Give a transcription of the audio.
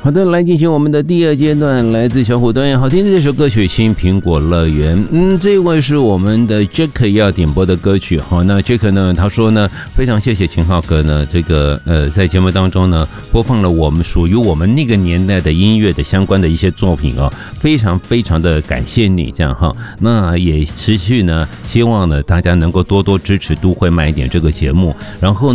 好的，来进行我们的第二阶段，来自小虎队好听的这首歌曲《新苹果乐园》。这一位是我们的 Jack 要点播的歌曲。好，那 Jack 呢，他说呢，非常谢谢秦浩哥呢，这个在节目当中呢，播放了我们属于我们那个年代的音乐的相关的一些作品哦，非常非常的感谢你这样哈。那也持续呢，希望呢大家能够多多支持都会慢一点这个节目，然后呢。